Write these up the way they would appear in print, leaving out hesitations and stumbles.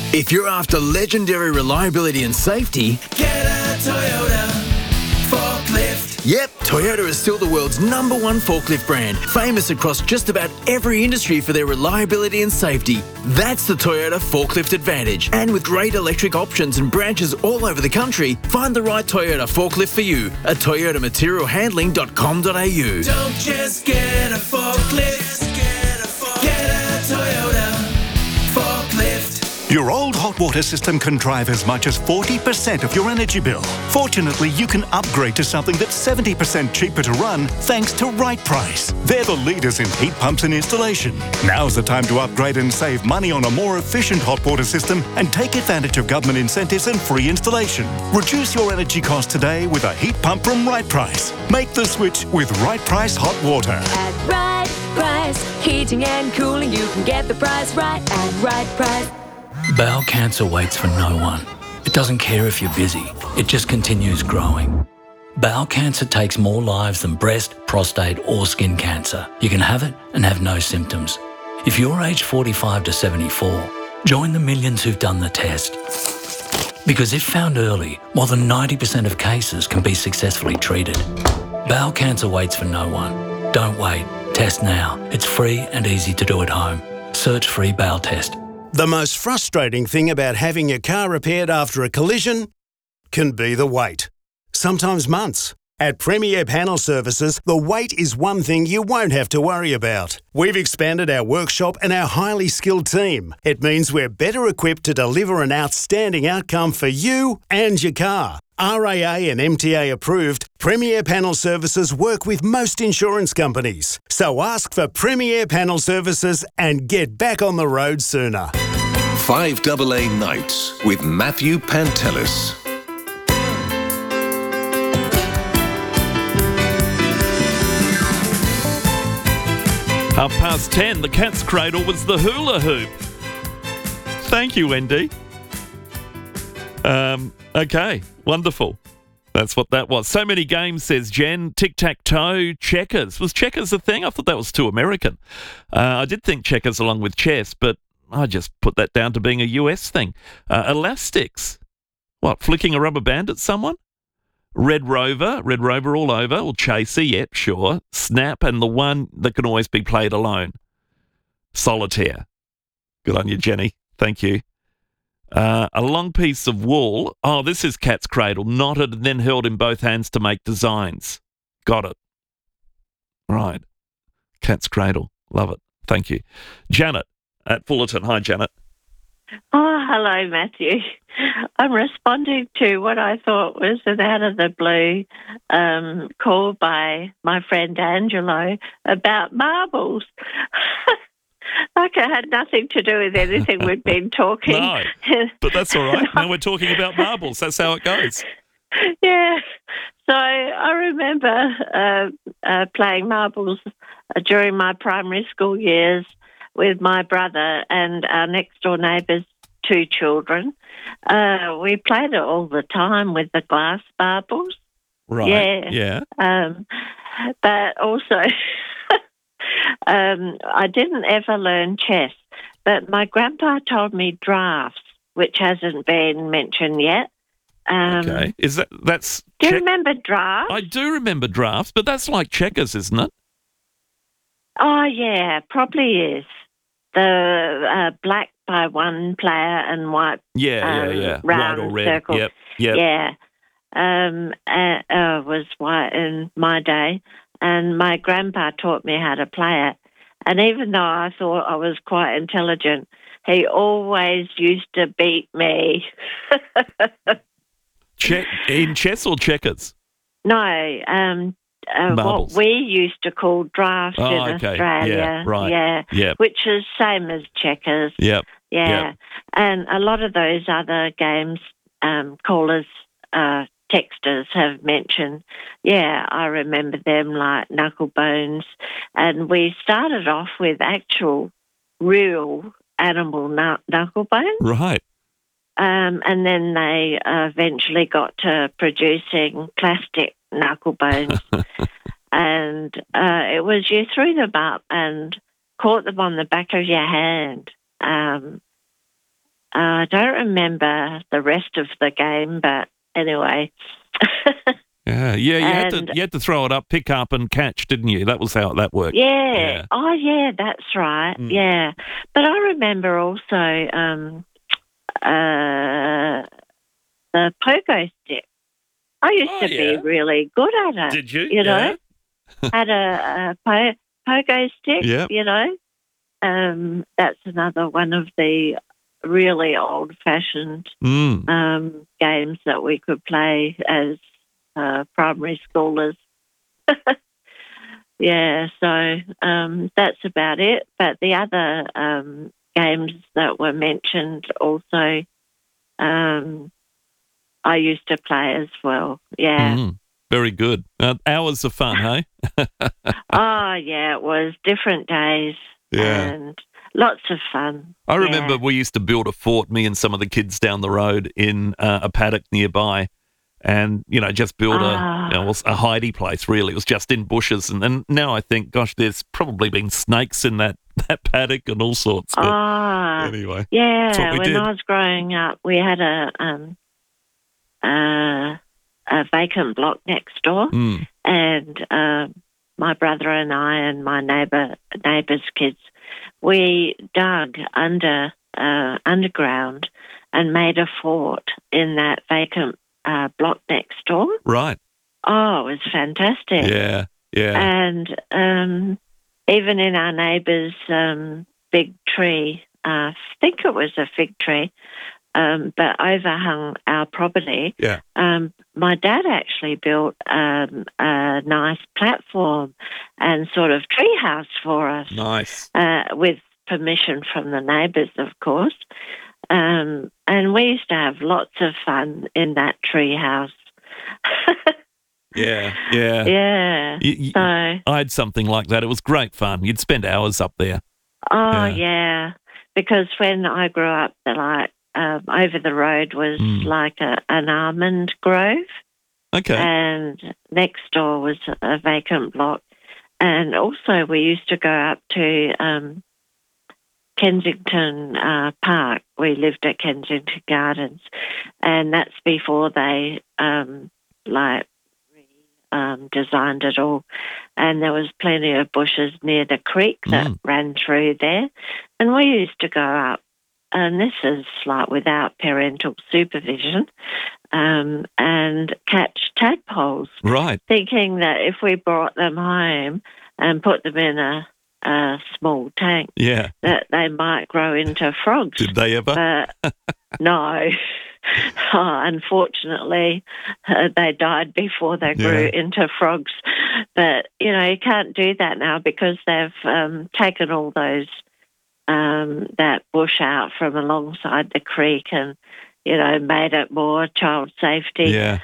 If you're after legendary reliability and safety, get a Toyota forklift. Yep, Toyota is still the world's #1 forklift brand, famous across just about every industry for their reliability and safety. That's the Toyota Forklift Advantage. And with great electric options and branches all over the country, find the right Toyota forklift for you at toyotamaterialhandling.com.au. Don't just get a forklift, get a Toyota forklift. Your old hot water system can drive as much as 40% of your energy bill. Fortunately, you can upgrade to something that's 70% cheaper to run thanks to Right Price. They're the leaders in heat pumps and installation. Now's the time to upgrade and save money on a more efficient hot water system and take advantage of government incentives and free installation. Reduce your energy costs today with a heat pump from Right Price. Make the switch with Right Price Hot Water. At Right Price, heating and cooling, you can get the price right at Right Price. Bowel cancer waits for no one. It doesn't care if you're busy. It just continues growing. Bowel cancer takes more lives than breast, prostate or skin cancer. You can have it and have no symptoms. If you're aged 45 to 74, join the millions who've done the test. Because if found early, more than 90% of cases can be successfully treated. Bowel cancer waits for no one. Don't wait. Test now. It's free and easy to do at home. Search free bowel test. The most frustrating thing about having your car repaired after a collision can be the wait. Sometimes months. At Premier Panel Services, the wait is one thing you won't have to worry about. We've expanded our workshop and our highly skilled team. It means we're better equipped to deliver an outstanding outcome for you and your car. RAA and MTA approved, Premier Panel Services work with most insurance companies. So ask for Premier Panel Services and get back on the road sooner. 5AA Nights with Matthew Pantelis. Past 10, the Cat's Cradle was the hula hoop. Thank you, Wendy. Okay, wonderful. That's what that was. So many games, says Jen. Tic-tac-toe, checkers. Was checkers a thing? I thought that was too American. I did think checkers along with chess, but I just put that down to being a US thing. Elastics. What, flicking a rubber band at someone? Red Rover all over. Or Chaser, yep, sure. Snap, and the one that can always be played alone. Solitaire. Good on you, Jenny. Thank you. A long piece of wool. Oh, this is Cat's Cradle. Knotted and then held in both hands to make designs. Got it. Right. Cat's Cradle. Love it. Thank you. Janet at Fullerton. Hi, Janet. Oh, hello, Matthew. I'm responding to what I thought was an out-of-the-blue call by my friend Angelo about marbles. Like it had nothing to do with anything we'd been talking. No, but that's all right. Now we're talking about marbles. That's how it goes. Yeah. So I remember playing marbles during my primary school years with my brother and our next-door neighbour's 2 children. We played it all the time with the glass marbles. Right, yeah. But also... I didn't ever learn chess, but my grandpa told me drafts, which hasn't been mentioned yet. Okay, that's? Do you remember drafts? I do remember drafts, but that's like checkers, isn't it? Oh yeah, probably is. The black by one player and white. Yeah. Round white or red. circle. Yep. Yeah. Was white in my day. And my grandpa taught me how to play it. And even though I thought I was quite intelligent, he always used to beat me. In chess or checkers? No, what we used to call drafts in Australia. Yeah, right. Yeah, which is same as checkers. Yep. Yeah. Yep. And a lot of those other games, callers, texters have mentioned, I remember them like Knucklebones. And we started off with actual real animal knucklebones. Right. And then they eventually got to producing plastic knucklebones. And it was you threw them up and caught them on the back of your hand. I don't remember the rest of the game, but anyway. Yeah. You had to throw it up, pick up, and catch, didn't you? That was how that worked. Yeah. Oh, yeah, that's right. Yeah. But I remember also the pogo stick. I used to be really good at it. Did you? You know, had a pogo stick. Yep. You know, that's another one of the really old-fashioned games that we could play as primary schoolers. Yeah, so that's about it. But the other games that were mentioned also, I used to play as well. Yeah. Very good. Hours of fun, hey? Oh, yeah, it was different days and lots of fun. I remember we used to build a fort, me and some of the kids down the road in a paddock nearby, and, you know, just build a hidey place, really. It was just in bushes. And now I think, gosh, there's probably been snakes in that paddock and all sorts. But anyway. Yeah, that's what we when did. I was growing up, we had a vacant block next door, and my brother and I and my neighbour's kids, we dug underground and made a fort in that vacant block next door. Right. Oh, it was fantastic. Yeah. And even in our neighbour's big tree, I think it was a fig tree, but overhung our property. Yeah. My dad actually built a nice platform and sort of tree house for us. Nice. With permission from the neighbours, of course. And we used to have lots of fun in that tree house. Yeah. So I had something like that. It was great fun. You'd spend hours up there. Oh, yeah. Because when I grew up, over the road was like an almond grove. Okay. And next door was a vacant block. And also we used to go up to Kensington Park. We lived at Kensington Gardens. And that's before they, designed it all. And there was plenty of bushes near the creek that ran through there. And we used to go up, and this is like without parental supervision, and catch tadpoles. Right. Thinking that if we brought them home and put them in a small tank, that they might grow into frogs. Did they ever? No. Unfortunately, they died before they grew into frogs. But, you know, you can't do that now because they've taken all those, that bush out from alongside the creek and, you know, made it more child safety. Yeah.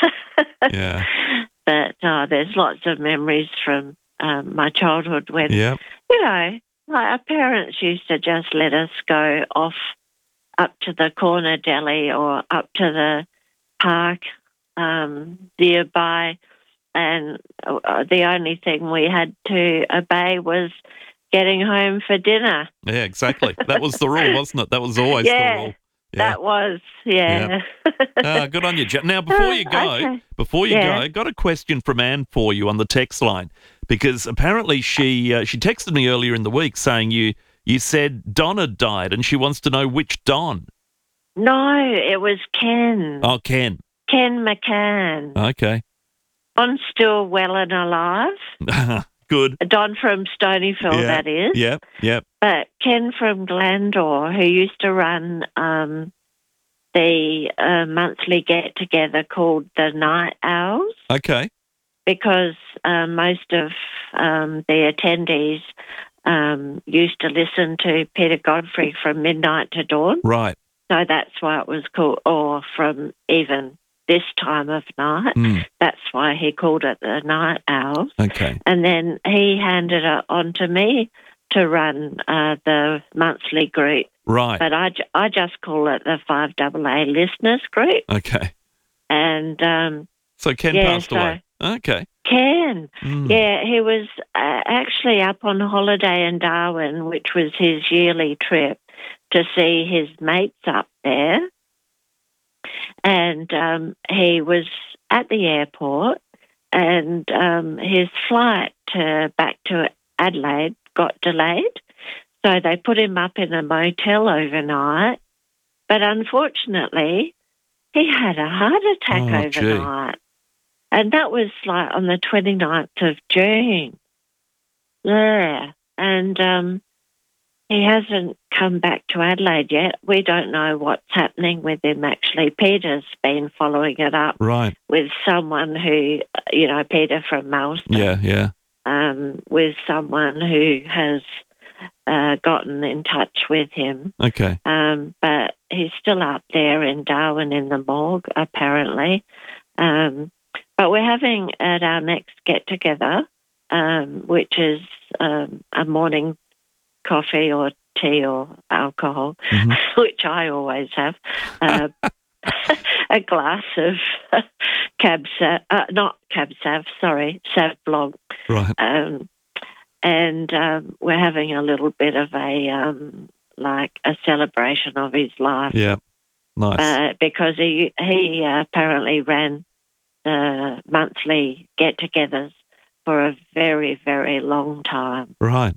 But there's lots of memories from my childhood when, you know, like our parents used to just let us go off up to the corner deli or up to the park nearby, and the only thing we had to obey was getting home for dinner. Yeah, exactly. That was the rule, wasn't it? That was always the rule. Yeah. That was, Good on you, Jen. Now, before you go, I got a question from Anne for you on the text line, because apparently she texted me earlier in the week saying you said Don had died, and she wants to know which Don. No, it was Ken. Oh, Ken. Ken McCann. Okay. Don's still well and alive. Good. Don from Stonyfield, that is. Yep. But Ken from Glandore, who used to run the monthly get-together called the Night Owls. Okay. Because most of the attendees used to listen to Peter Godfrey from midnight to dawn. Right. So that's why it was called, or from even this time of night. That's why he called it the Night Owls. Okay. And then he handed it on to me to run the monthly group. Right. But I just call it the 5AA Listeners Group. Okay. And so Ken passed away. Okay. Ken. Yeah, he was actually up on holiday in Darwin, which was his yearly trip to see his mates up there. And he was at the airport, and his flight back to Adelaide got delayed. So they put him up in a motel overnight. But unfortunately, he had a heart attack overnight. And that was like on the 29th of June. Yeah. And he hasn't come back to Adelaide yet. We don't know what's happening with him, actually. Peter's been following it up with someone who, Peter from Malston. With someone who has gotten in touch with him. Okay. But he's still up there in Darwin in the morgue, apparently. But we're having at our next get-together, which is a morning coffee or tea or alcohol, which I always have, a glass of Sauv Blanc. Right. And we're having a little bit of a celebration of his life. Yeah, nice. Because he apparently ran the monthly get-togethers for a very, very long time. Right.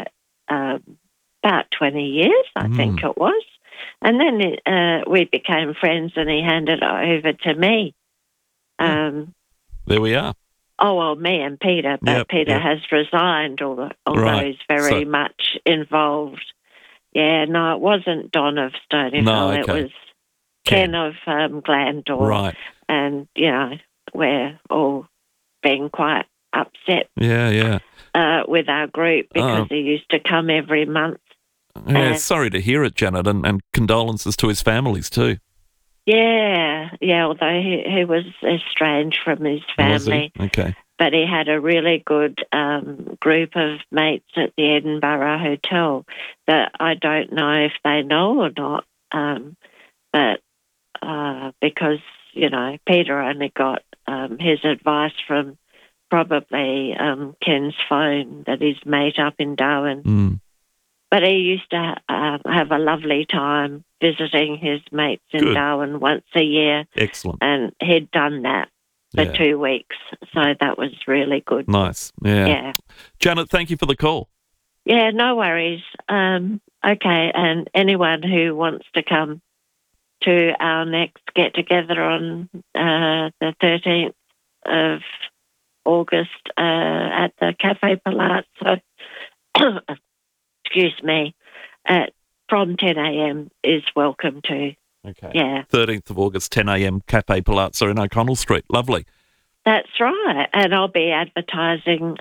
About 20 years, I think it was. And then we became friends, and he handed it over to me. There we are. Oh, well, me and Peter, but Peter has resigned, although he's very much involved. Yeah, no, it wasn't Don of Stonyville. It was Ken of Glandore. Right. And, we're all being quite upset with our group because he used to come every month. Yeah, sorry to hear it, Janet, and condolences to his families too. Yeah, although he was estranged from his family. Was he? Okay. But he had a really good group of mates at the Edinburgh Hotel that I don't know if they know or not, but because, Peter only got his advice from probably Ken's phone that his mate up in Darwin. But he used to have a lovely time visiting his mates in Darwin once a year. Excellent. And he'd done that for 2 weeks. So that was really good. Nice. Yeah. Janet, thank you for the call. Yeah, no worries. Okay, and anyone who wants to come to our next get-together on the 13th of August at the Cafe Palazzo, excuse me, from 10 a.m. is welcome too. Okay. Yeah. 13th of August, 10 a.m, Cafe Palazzo in O'Connell Street. Lovely. That's right. And I'll be advertising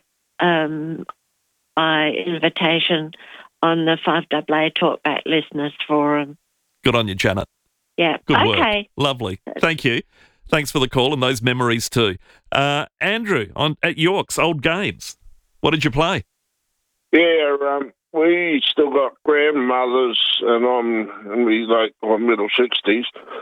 my invitation on the 5AA Talkback Listeners Forum. Good on you, Janet. Yeah. Good work. Okay. Lovely. Thank you. Thanks for the call and those memories too. Andrew, at York's Old Games, what did you play? Yeah, we still got grandmothers, and I'm in my middle 60s.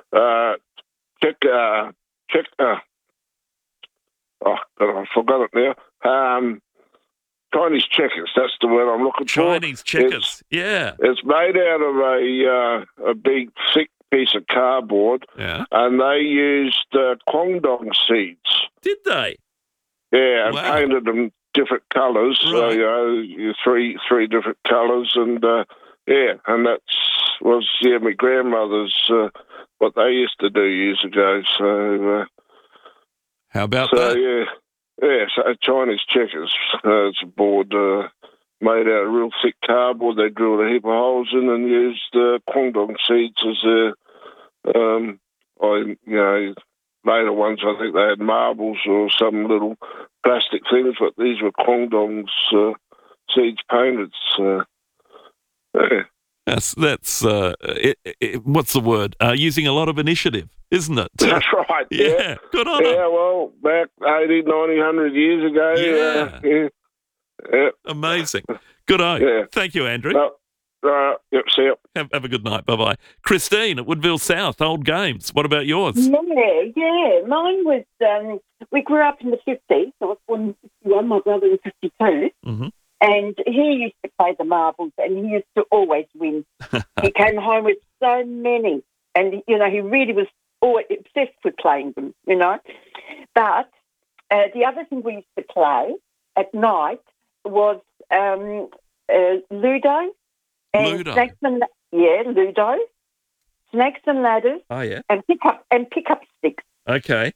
I forgot it now. Chinese checkers, that's the word I'm looking for. Chinese checkers, It's made out of a big, thick piece of cardboard, and they used Kwangdong seeds. Did they? Yeah, and painted them different colours, Right. So three different colours, and and that was my grandmother's what they used to do years ago. So how about that? So Chinese checkers. It's a board made out of real thick cardboard. They drilled a heap of holes in and used Kwangdong seeds as later ones, I think they had marbles or some little plastic things, but these were Kwangdong's seeds painted. That's what's the word? Using a lot of initiative, isn't it? That's right. Yeah, good on Yeah, well, back 80, 90, 100 years ago. Yeah. Amazing. Good on. Yeah. Thank you, Andrew. Yep, see you. Have a good night. Bye-bye. Christine at Woodville South, Old Games. What about yours? Yeah. Mine was, we grew up in the 50s. I was born in 51, my brother in 52. Mm-hmm. And he used to play the marbles, and he used to always win. He came home with so many, and, he really was always obsessed with playing them, But the other thing we used to play at night was Ludo. And Ludo? Ludo. Snakes and ladders. Oh, yeah. And pick up sticks. Okay.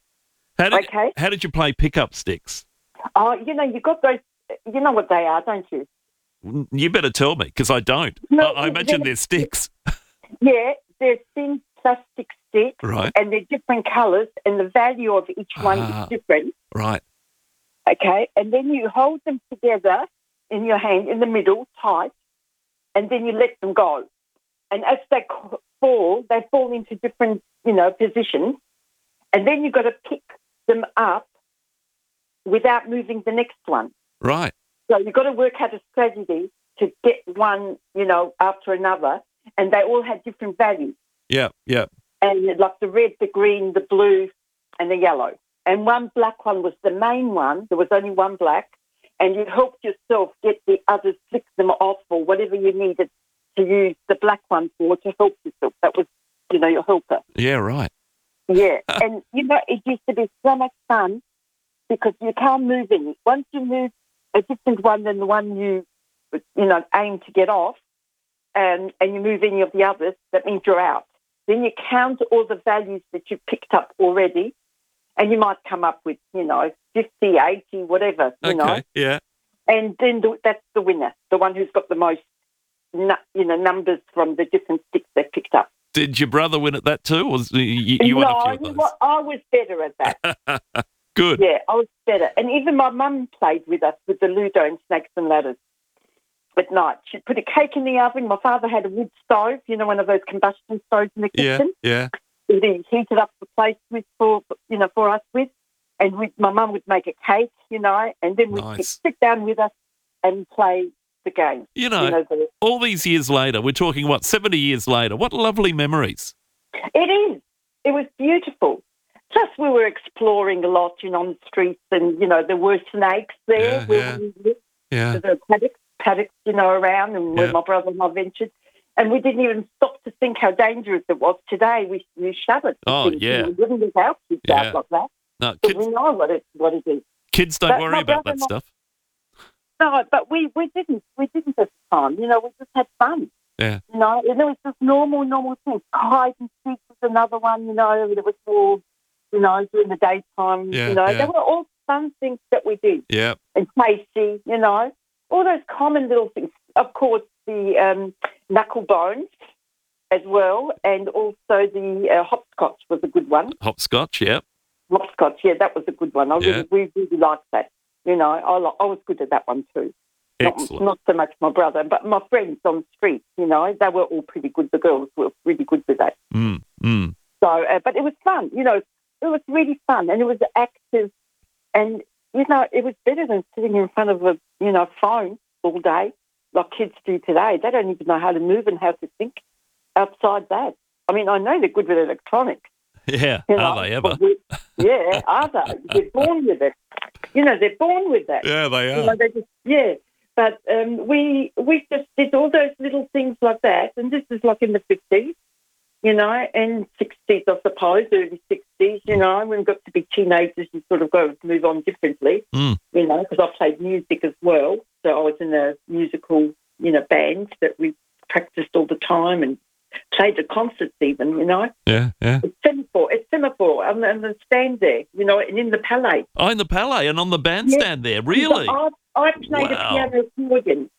How did you play pickup sticks? Oh, you got those. You know what they are, don't you? You better tell me, because I don't. No, I imagine they're sticks. Yeah, they're thin plastic sticks. Right. And they're different colours, and the value of each one is different. Right. Okay, and then you hold them together in your hand, in the middle, tight, and then you let them go. And as they fall into different, positions, and then you've got to pick them up without moving the next one. Right. So you've got to work out a strategy to get one, after another, and they all had different values. Yeah, yeah. And like the red, the green, the blue, and the yellow. And one black one was the main one. There was only one black, and you helped yourself get the others, flick them off, or whatever you needed to use the black one for to help yourself. That was, your helper. Yeah, right. Yeah, and, it used to be so much fun because you can't move any. Once you move a different one than the one you aim to get off, and you move any of the others, that means you're out. Then you count all the values that you picked up already, and you might come up with, 50, 80, whatever, Okay, yeah. And then that's the winner, the one who's got the most, numbers from the different sticks they picked up. Did your brother win at that too? Or was you won a few of those? I was better at that. Good. Yeah, I was better. And even my mum played with us with the Ludo and Snakes and Ladders at night. She'd put a cake in the oven. My father had a wood stove, one of those combustion stoves in the kitchen. Yeah. He heated up the place for us with. And my mum would make a cake, and then we'd sit down with us and play the game. All these years later, we're talking, 70 years later, what lovely memories. It is. It was beautiful. Plus, we were exploring a lot, on the streets, and, there were snakes there. Yeah. There were paddocks, around, and where my brother and I ventured. And we didn't even stop to think how dangerous it was. Today, we shuddered. Oh, yeah. We wouldn't leave our kids out like that. No, we know what it is. Kids don't worry about that stuff. No, but we didn't. We didn't at the time. We just had fun. Yeah. And it was just normal things. Hide and seek was another one, that was more, during the daytime. Yeah, They were all fun things that we did. Yeah. And Casey, all those common little things. Of course, the knuckle bones as well, and also the hopscotch was a good one. Hopscotch, yeah. Hopscotch, yeah, that was a good one. We really liked that. I was good at that one too. Excellent. Not so much my brother, but my friends on the street, they were all pretty good. The girls were really good with that. So, but it was fun. It was really fun, and it was active, and it was better than sitting in front of a phone all day like kids do today. They don't even know how to move and how to think outside that. I mean, I know they're good with electronics. Yeah, are they ever? Yeah, are they? They're born with it. They're born with that. Yeah, they are. But we just did all those little things like that, and this is like in the 50s, and 60s, I suppose, early 60s, when we got to be teenagers, you sort of got to move on differently, because I played music as well. So I was in a musical, band that we practiced all the time and played at concerts even, Yeah. It's Semaphore, and the stand there, and in the Palais. Oh, in the Palais and on the bandstand there, really? I played a piano accordion.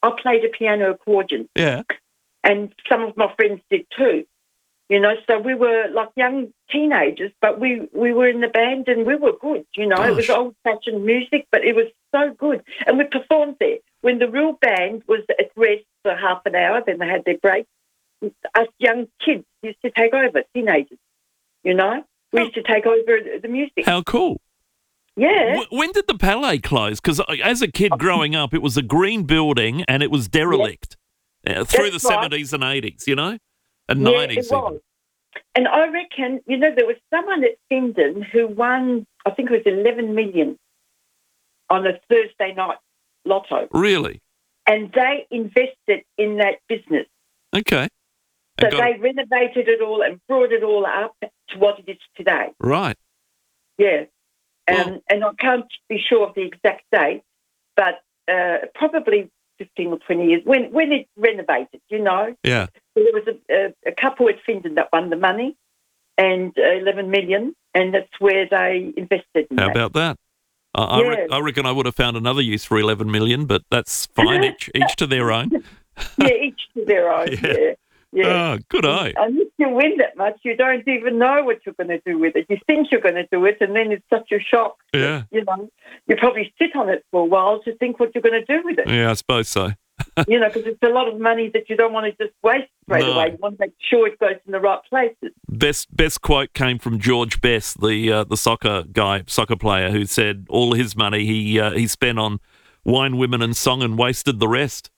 Yeah. And some of my friends did too. So we were like young teenagers, but we were in the band and we were good, It was old-fashioned music, but it was so good. And we performed there. When the real band was at rest for half an hour, then they had their break, us young kids used to take over, teenagers, We used to take over the music. How cool. Yeah. When did the Palais close? Because as a kid growing up, it was a green building and it was derelict through the 70s and 80s, and 90s. It was. And I reckon, there was someone at Findon who won, I think it was 11 million on a Thursday night lotto. Really? and they invested in that business. Okay. So they renovated it all and brought it all up to what it is today. Right. Yeah. And I can't be sure of the exact date, but probably 15 or 20 years when it renovated, you know. Yeah. So there was a couple at Findon that won the money, and 11 million, and that's where they invested in How about that? I reckon I would have found another use for 11 million, but that's fine. each to their own. Yeah, each to their own. Yeah. Oh, good eye. And if you win that much, you don't even know what you're going to do with it. You think you're going to do it, and then it's such a shock. Yeah. You know, you probably sit on it for a while to think what you're going to do with it. Yeah, I suppose so. You know, because it's a lot of money that you don't want to just waste straight away. You want to make sure it goes in the right places. Best quote came from George Best, the soccer player, who said all his money he spent on wine, women, and song, and wasted the rest.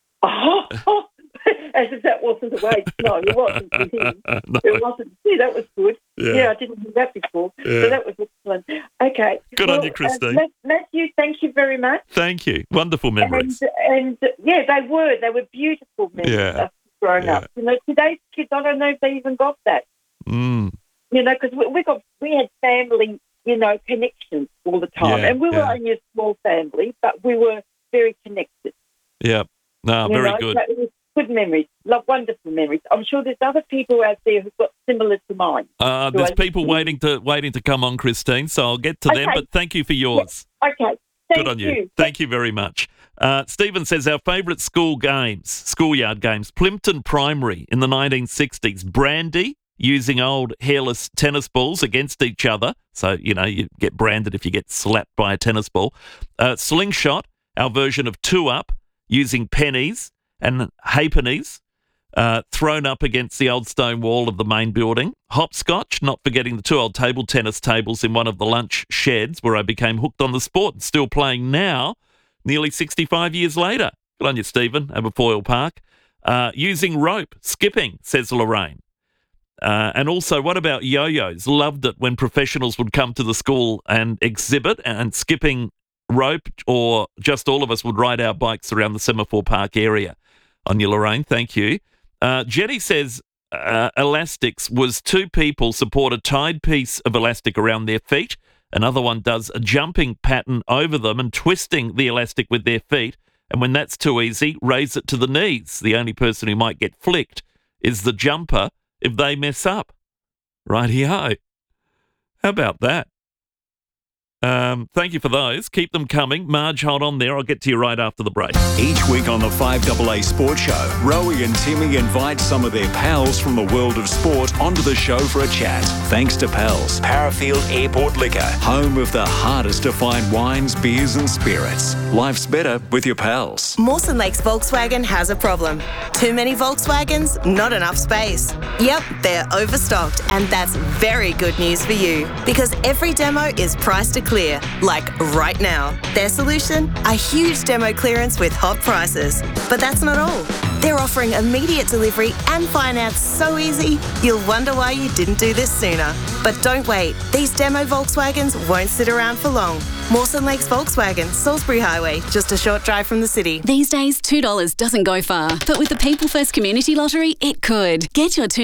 As if that wasn't a waste. No, it wasn't for him. No. It wasn't. See, that was good. Yeah, I didn't hear that before. Yeah. So that was excellent. Okay. Good on you, Christine. Matthew, thank you very much. Thank you. Wonderful memories. And yeah, they were beautiful memories growing up. You know, today's kids, I don't know if they even got that. You know, because we had family, you know, connections all the time. And we were only a small family, but we were very connected. Yeah. No, very good. So it was good memories, wonderful memories. I'm sure there's other people out there who've got similar to mine. There's people waiting to come on, Christine, so I'll get to them, but thank you for yours. Okay. Good on you. Thank you very much. Stephen says, our favourite schoolyard games, Plympton Primary in the 1960s, brandy, using old hairless tennis balls against each other. So, you know, you get branded if you get slapped by a tennis ball. Slingshot, our version of 2-Up, using pennies and halfpennies thrown up against the old stone wall of the main building. Hopscotch, not forgetting the 2 old table tennis tables in one of the lunch sheds where I became hooked on the sport and still playing now, nearly 65 years later. Good on you, Stephen, Aberfoyle Park. Using rope, skipping, says Lorraine. And also, what about yo-yos? Loved it when professionals would come to the school and exhibit, and skipping rope, or just all of us would ride our bikes around the Semaphore Park area. On you, Lorraine, thank you. Jenny says elastics was 2 people support a tied piece of elastic around their feet. Another one does a jumping pattern over them and twisting the elastic with their feet. And when that's too easy, raise it to the knees. The only person who might get flicked is the jumper if they mess up. Righty-ho. How about that? Thank you for those. Keep them coming. Marge, hold on there. I'll get to you right after the break. Each week on the 5AA Sports Show, Rowie and Timmy invite some of their pals from the world of sport onto the show for a chat. Thanks to Pals, Parafield Airport Liquor, home of the hardest to find wines, beers and spirits. Life's better with your pals. Mawson Lakes Volkswagen has a problem. Too many Volkswagens, not enough space. Yep, they're overstocked, and that's very good news for you, because every demo is priced to clear, like right now. Their solution? A huge demo clearance with hot prices. But that's not all. They're offering immediate delivery and finance so easy, you'll wonder why you didn't do this sooner. But don't wait. These demo Volkswagens won't sit around for long. Mawson Lakes Volkswagen, Salisbury Highway, just a short drive from the city. These days, $2 doesn't go far, but with the People First Community Lottery, it could. Get your $2